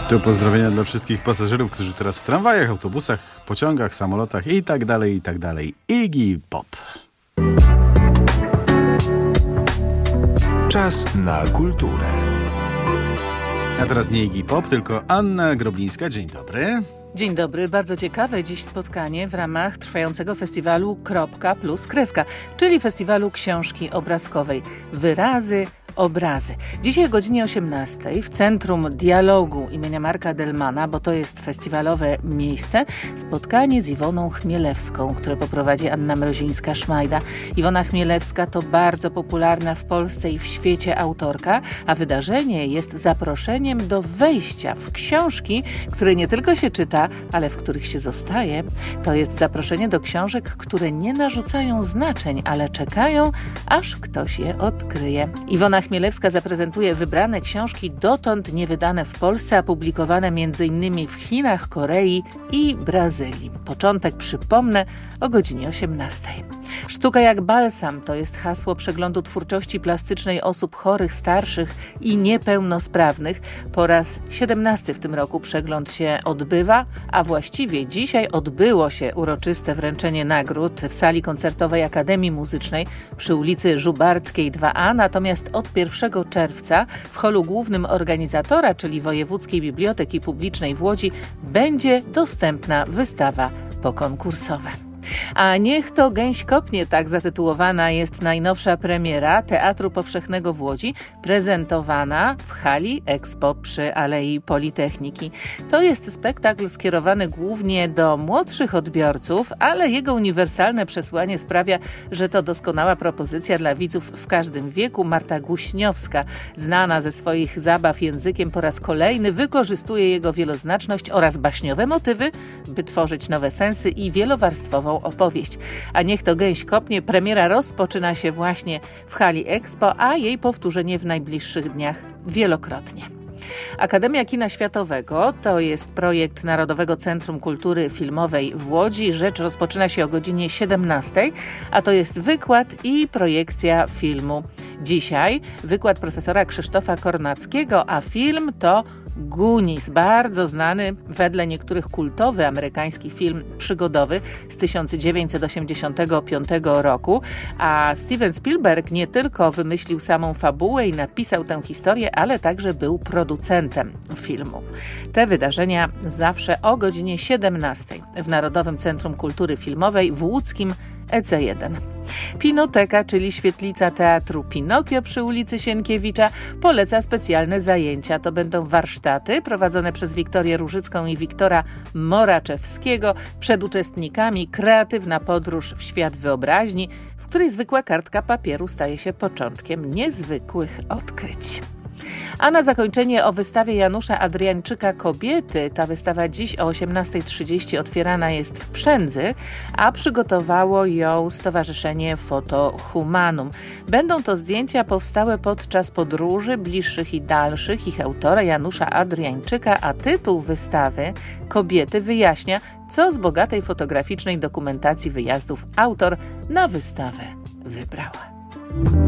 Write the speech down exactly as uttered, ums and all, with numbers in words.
Tu pozdrowienia dla wszystkich pasażerów, którzy teraz w tramwajach, autobusach, pociągach, samolotach i tak dalej, i tak dalej. Iggy Pop. Czas na kulturę. A teraz nie Iggy Pop, tylko Anna Groblińska. Dzień dobry. Dzień dobry, bardzo ciekawe dziś spotkanie w ramach trwającego festiwalu Kropka plus Kreska, czyli festiwalu książki obrazkowej. Wyrazy, obrazy. Dzisiaj o godzinie osiemnastej w Centrum Dialogu imienia Marka Delmana, bo to jest festiwalowe miejsce, spotkanie z Iwoną Chmielewską, które poprowadzi Anna Mrozińska-Szmajda. Iwona Chmielewska to bardzo popularna w Polsce i w świecie autorka, a wydarzenie jest zaproszeniem do wejścia w książki, które nie tylko się czyta, ale w których się zostaje. To jest zaproszenie do książek, które nie narzucają znaczeń, ale czekają, aż ktoś je odkryje. Iwona Chmielewska zaprezentuje wybrane książki dotąd niewydane w Polsce, a publikowane między innymi w Chinach, Korei i Brazylii. Początek, przypomnę, o godzinie osiemnastej. Sztuka jak balsam to jest hasło przeglądu twórczości plastycznej osób chorych, starszych i niepełnosprawnych. Po raz siedemnasty w tym roku przegląd się odbywa, a właściwie dzisiaj odbyło się uroczyste wręczenie nagród w sali koncertowej Akademii Muzycznej przy ulicy Żubarckiej dwa A, natomiast od pierwszego czerwca w holu głównym organizatora, czyli Wojewódzkiej Biblioteki Publicznej w Łodzi, będzie dostępna wystawa pokonkursowa. A niech to gęś kopnie, tak zatytułowana jest najnowsza premiera Teatru Powszechnego w Łodzi, prezentowana w hali Expo przy Alei Politechniki. To jest spektakl skierowany głównie do młodszych odbiorców, ale jego uniwersalne przesłanie sprawia, że to doskonała propozycja dla widzów w każdym wieku. Marta Guśniowska, znana ze swoich zabaw językiem, po raz kolejny wykorzystuje jego wieloznaczność oraz baśniowe motywy, by tworzyć nowe sensy i wielowarstwową opowieść. A niech to gęś kopnie, premiera rozpoczyna się właśnie w hali Expo, a jej powtórzenie w najbliższych dniach wielokrotnie. Akademia Kina Światowego to jest projekt Narodowego Centrum Kultury Filmowej w Łodzi. Rzecz rozpoczyna się o godzinie siedemnastej, a to jest wykład i projekcja filmu. Dzisiaj wykład profesora Krzysztofa Kornackiego, a film to Goonies, bardzo znany, wedle niektórych kultowy amerykański film przygodowy z tysiąc dziewięćset osiemdziesiątego piątego roku, a Steven Spielberg nie tylko wymyślił samą fabułę i napisał tę historię, ale także był producentem filmu. Te wydarzenia zawsze o godzinie siedemnastej w Narodowym Centrum Kultury Filmowej w łódzkim E C jeden. Pinoteka, czyli świetlica Teatru Pinokio przy ulicy Sienkiewicza, poleca specjalne zajęcia. To będą warsztaty prowadzone przez Wiktorię Różycką i Wiktora Moraczewskiego. Przed uczestnikami kreatywna podróż w świat wyobraźni, w której zwykła kartka papieru staje się początkiem niezwykłych odkryć. A na zakończenie o wystawie Janusza Adriańczyka Kobiety. Ta wystawa dziś o osiemnastej trzydzieści otwierana jest w Przędzy, a przygotowało ją Stowarzyszenie Foto Humanum. Będą to zdjęcia powstałe podczas podróży bliższych i dalszych ich autora Janusza Adriańczyka, a tytuł wystawy Kobiety wyjaśnia, co z bogatej fotograficznej dokumentacji wyjazdów autor na wystawę wybrała.